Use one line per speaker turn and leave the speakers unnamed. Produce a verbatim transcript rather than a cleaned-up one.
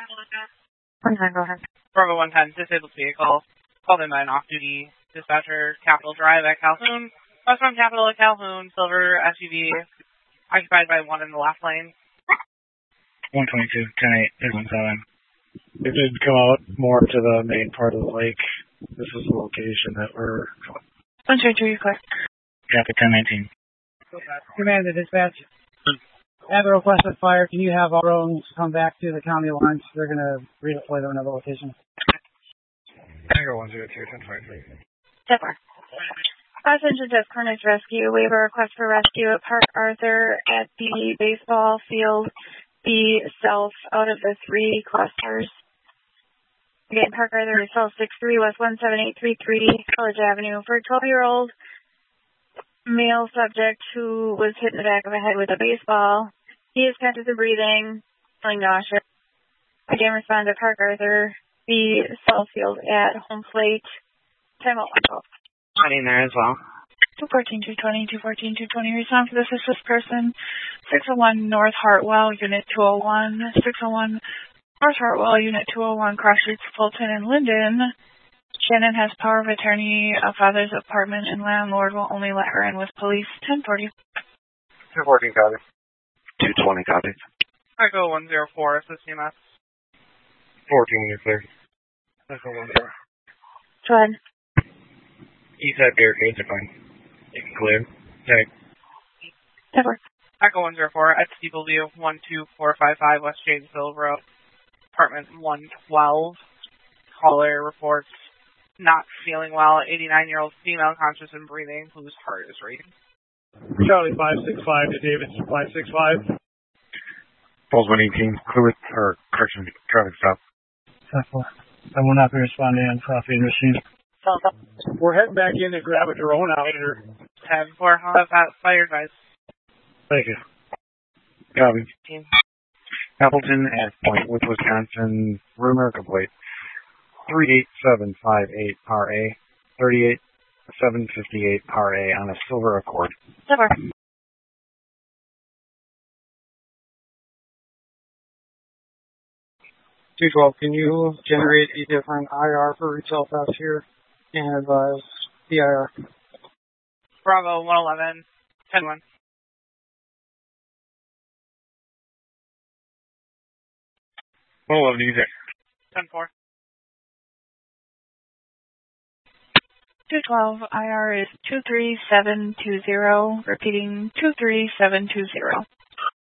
one ten, go ahead.
Bravo one ten, disabled vehicle, called in by an off-duty dispatcher, Capitol Drive at Calhoun. Westbound Capitol at Calhoun, silver S U V, occupied by one in the left lane.
one twenty-two, ten eight, one seven. It did come out more to the main part of the lake. This is the location that we're...
one twenty-two, you're clear.
Traffic ten nineteen.
Command to dispatch. At the request of fire, can you have all roads come back to the county lines? They're going to redeploy them in another location.
Tango one zero two, ten five three.
Zipper. Attention to Cornish Rescue. Waiver request for rescue at Park Arthur at the baseball field. Be south out of the three clusters. Again, Park Arthur is south six three West one seven eight three three College Avenue for a twelve-year-old male subject who was hit in the back of the head with a baseball. He is conscious of breathing, feeling nauseous. Again, respond to Park Arthur, the Southfield at home plate. Time out.
Running there as well.
two fourteen, two twenty, two fourteen, two twenty. Respond to the suspicious person. six oh one North Hartwell, Unit two oh one. six oh one North Hartwell, Unit two oh one, cross streets Fulton and Linden. Shannon has power of attorney of father's apartment and landlord will only let her in with police. ten forty.
two fourteen, copy. two twenty, copy.
Echo one zero four, assist C M S.
fourteen, you're clear. Echo one zero.
Go ahead.
East side barricades are fine. You can clear. Okay.
Zipper.
Echo one zero four, at Steeple View, one two four five five West Janesville Road, apartment one twelve. Caller reports not feeling well, eighty-nine-year-old female conscious and breathing whose heart is racing.
Charlie five six five to David five six five.
Falls one eighteen, clear with, or correction, traffic stop.
I will not be responding on coffee and machine. We're heading back in to grab a drone out here.
ten four, I'll have that fire advice.
Thank you. Copy. Appleton at Point with Wisconsin, rumor complete. three eight seven five eight R A, thirty-eight seven fifty-eight R A on a silver Accord.
Zipper.
two twelve, can you generate a different I R for retail theft here and advise the I R?
Bravo one eleven, ten one.
one eleven, you there?
ten four.
two twelve, I R is two three seven two zero, repeating two three seven two zero.